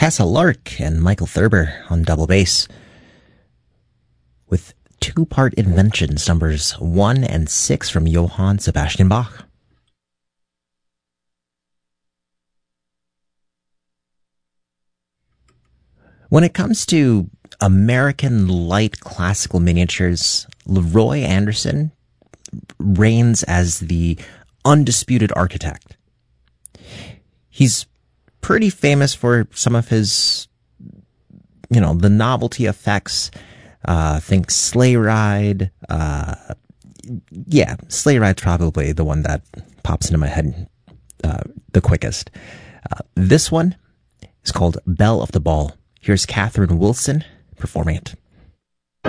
Tessa Lark and Michael Thurber on double bass with two-part Inventions, numbers 1 and 6 from Johann Sebastian Bach. When it comes to American light classical miniatures, Leroy Anderson reigns as the undisputed architect. He's pretty famous for some of his, the novelty effects. Think Sleigh Ride. Sleigh Ride's probably the one that pops into my head the quickest. This one is called Belle of the Ball. Here's Catherine Wilson performing it.